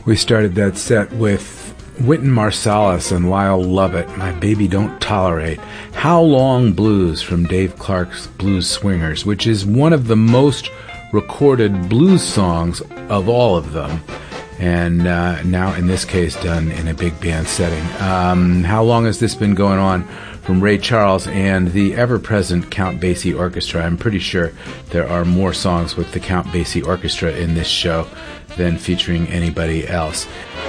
We started that set with Wynton Marsalis and Lyle Lovett, My Baby Don't Tolerate. How Long Blues from Dave Clark's Blues Swingers, which is one of the most recorded blues songs of all of them. And now, in this case, done in a big band setting. How long has this been going on? From Ray Charles and the ever-present Count Basie Orchestra. I'm pretty sure there are more songs with the Count Basie Orchestra in this show than featuring anybody else.